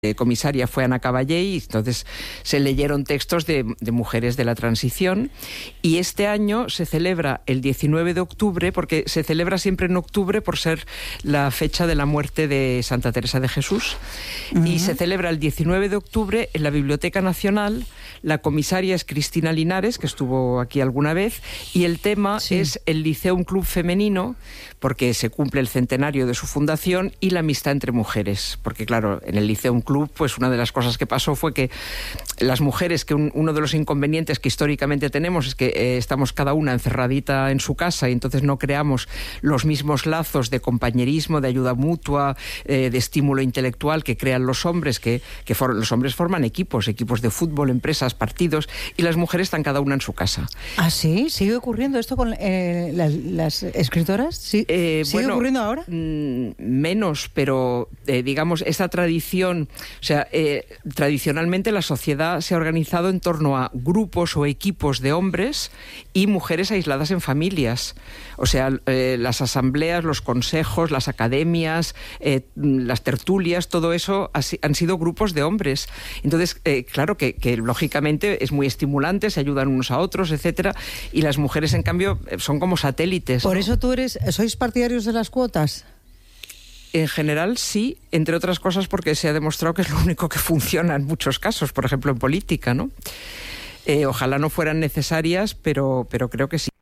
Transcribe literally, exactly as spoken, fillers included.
Eh, comisaria fue Ana Caballé y entonces se leyeron textos de, de mujeres de la transición, y este año se celebra el diecinueve de octubre, porque se celebra siempre en octubre por ser la fecha de la muerte de Santa Teresa de Jesús. Uh-huh. Y se celebra el diecinueve de octubre en la Biblioteca Nacional. La comisaria es Cristina Linares, que estuvo aquí alguna vez, y el tema sí. es el Liceum Club Femenino, porque se cumple el centenario de su fundación, y la amistad entre mujeres, porque claro, en el Liceum Club, pues una de las cosas que pasó fue que las mujeres, que un, uno de los inconvenientes que históricamente tenemos es que eh, estamos cada una encerradita en su casa, y entonces no creamos los mismos lazos de compañerismo, de ayuda mutua, eh, de estímulo intelectual que crean los hombres, que, que for, los hombres forman equipos, equipos de fútbol, empresas, partidos, y las mujeres están cada una en su casa. ¿Ah, sí? ¿Sigue ocurriendo esto con eh, las, las escritoras? ¿Sí? Eh, ¿Sigue bueno, ocurriendo ahora? Mmm, menos, pero eh, digamos, esa tradición, o sea, eh, tradicionalmente la sociedad se ha organizado en torno a grupos o equipos de hombres y mujeres aisladas en familias. O sea, eh, las asambleas, los consejos, las academias, eh, las tertulias, todo eso ha, han sido grupos de hombres. Entonces, eh, claro que, que lógicamente es muy estimulante, se ayudan unos a otros, etcétera, y las mujeres, en cambio, son como satélites. Por ¿no? eso tú eres, ¿sois partidarios de las cuotas? En general sí, entre otras cosas porque se ha demostrado que es lo único que funciona en muchos casos, por ejemplo en política, ¿no? Eh, ojalá no fueran necesarias, pero, pero creo que sí.